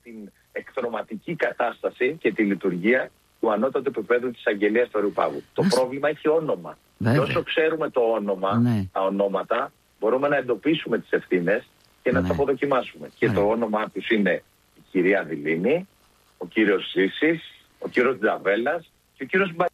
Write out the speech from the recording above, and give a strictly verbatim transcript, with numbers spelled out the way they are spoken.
την εκδροματική κατάσταση και τη λειτουργία του ανώτατου επίπεδου της Αγγελίας του Αριουπάγου. Το πρόβλημα έχει όνομα. Βέβαια. Και όσο ξέρουμε το όνομα, ναι. τα ονόματα, μπορούμε να εντοπίσουμε τις ευθύνες και να ναι. τις αποδοκιμάσουμε. Και ναι. το όνομά τους είναι η κυρία Δηλίνη, ο κύριος Ζήσης, ο κύριος Τζαβέλας και ο κύριος Μπα...